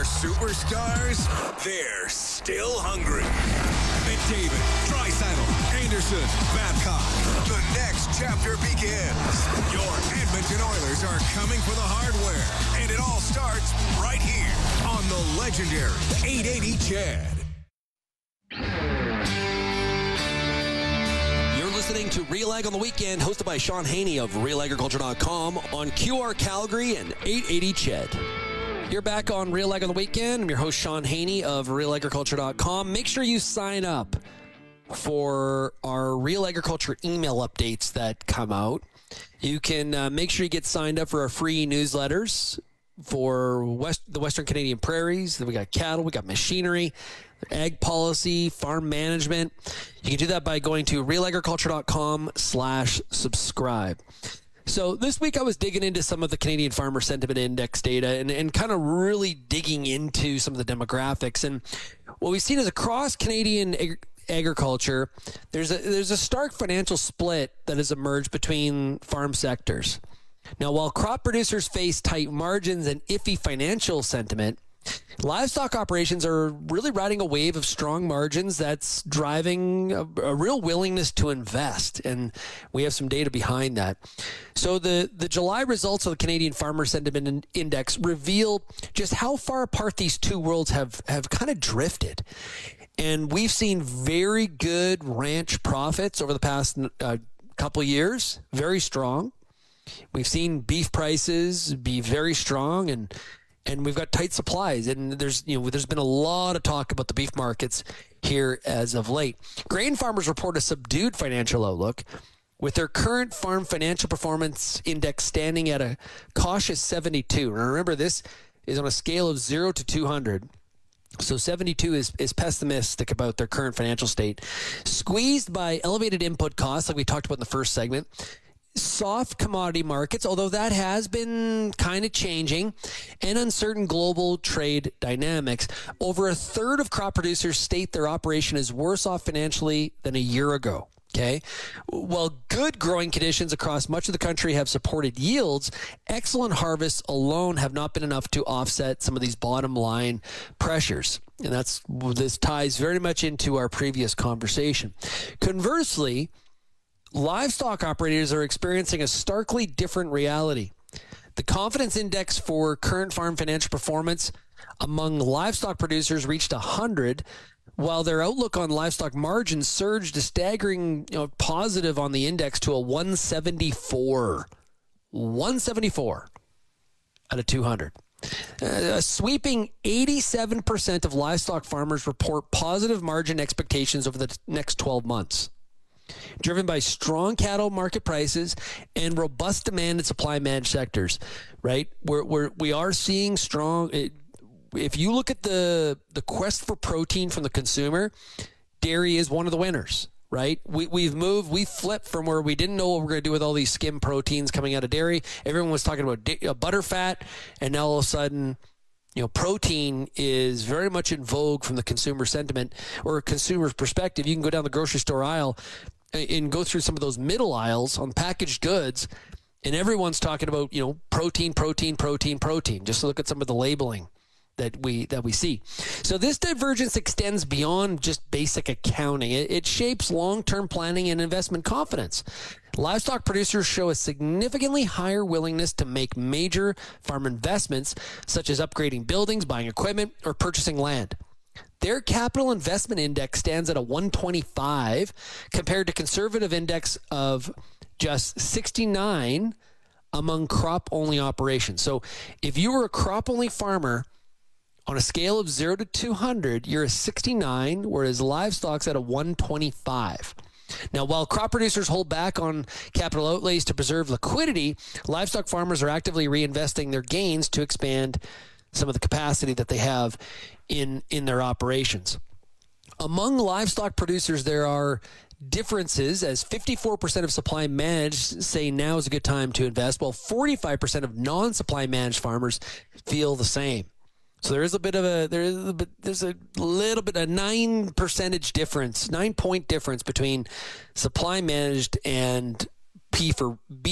they're superstars, they're still hungry. McDavid, Draisaitl, Anderson, Babcock. The next chapter begins. Your Edmonton Oilers are coming for the hardware, and it all starts right here on the legendary 880 CHED. You're listening to Real Ag on the Weekend, hosted by Sean Haney of RealAgriculture.com on QR Calgary and 880 CHED. You're back on Real Ag on the Weekend. I'm your host, Sean Haney of RealAgriculture.com. Make sure you sign up for our Real Agriculture email updates that come out. You can make sure you get signed up for our free newsletters for the Western Canadian prairies. We got cattle, we got machinery, ag policy, farm management. You can do that by going to realagriculture.com/subscribe. So this week I was digging into some of the Canadian Farmer Sentiment Index data and kind of really digging into some of the demographics. And what we've seen is across Canadian agriculture, there's a stark financial split that has emerged between farm sectors. Now, while crop producers face tight margins and iffy financial sentiment, livestock operations are really riding a wave of strong margins that's driving a real willingness to invest, and we have some data behind that. So the July results of the Canadian Farmer Sentiment Index reveal just how far apart these two worlds have kind of drifted. And we've seen very good ranch profits over the past couple of years, very strong. We've seen beef prices be very strong, and we've got tight supplies. And there's been a lot of talk about the beef markets here as of late. Grain farmers report a subdued financial outlook, with their current farm financial performance index standing at a cautious 72. Now remember, this is on a scale of 0 to 200. So 72 is pessimistic about their current financial state. Squeezed by elevated input costs, like we talked about in the first segment, soft commodity markets, although that has been kind of changing, and uncertain global trade dynamics. Over a third of crop producers state their operation is worse off financially than a year ago. Okay. While good growing conditions across much of the country have supported yields, excellent harvests alone have not been enough to offset some of these bottom line pressures. And this ties very much into our previous conversation. Conversely, livestock operators are experiencing a starkly different reality. The confidence index for current farm financial performance among livestock producers reached 100, while their outlook on livestock margins surged a staggering positive on the index to a 174. 174 out of 200. A sweeping 87% of livestock farmers report positive margin expectations over the next 12 months, driven by strong cattle market prices and robust demand in supply managed sectors, right? We are seeing strong. If you look at the quest for protein from the consumer, dairy is one of the winners, right? We've flipped from where we didn't know what we're going to do with all these skim proteins coming out of dairy. Everyone was talking about butter fat, and now all of a sudden, protein is very much in vogue from the consumer sentiment or a consumer's perspective. You can go down the grocery store aisle and go through some of those middle aisles on packaged goods, and everyone's talking about, protein. Just look at some of the labeling that we see. So this divergence extends beyond just basic accounting. It shapes long-term planning and investment confidence. Livestock producers show a significantly higher willingness to make major farm investments, such as upgrading buildings, buying equipment, or purchasing land. Their capital investment index stands at a 125 compared to conservative index of just 69 among crop-only operations. So if you were a crop-only farmer, on a scale of 0 to 200, you're a 69, whereas livestock's at a 125. Now, while crop producers hold back on capital outlays to preserve liquidity, livestock farmers are actively reinvesting their gains to expand some of the capacity that they have in their operations. Among livestock producers, there are differences, as 54% of supply managed say now is a good time to invest, while 45% of non-supply managed farmers feel the same. So there's a little bit a 9% difference, 9-point difference between supply managed and beef